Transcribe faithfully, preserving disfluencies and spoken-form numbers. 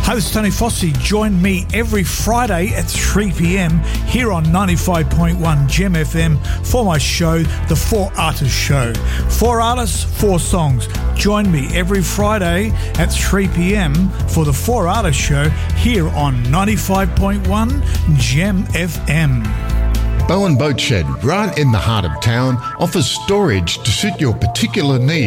Hi, this is Tony Fossey. Join me every Friday at three p.m. here on ninety-five point one Gem F M for my show, The Four Artists Show. Four artists, four songs. Join me every Friday at three p.m. for The Four Artists Show here on ninety-five point one Gem F M. Bowen Boat Shed, right in the heart of town, offers storage to suit your particular needs.